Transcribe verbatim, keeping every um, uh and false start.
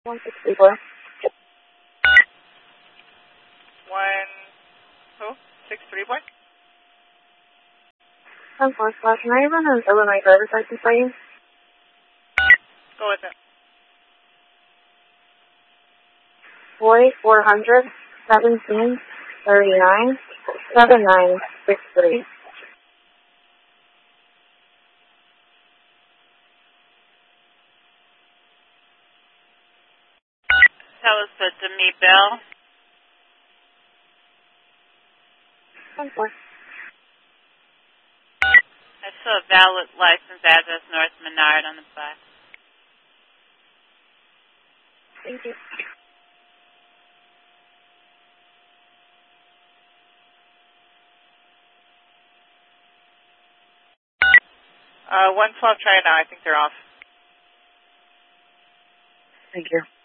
one six three four. One, who? Six three boy? One four slash, can I run an Illinois driver's license for you? Go with it. Forty-four hundred seventeen thirty-nine seven nine six three. Tell us the Demi Bell. One four. I saw a valid license address North Menard on the back. Thank you. Uh, one twelve, try it now. I think they're off. Thank you.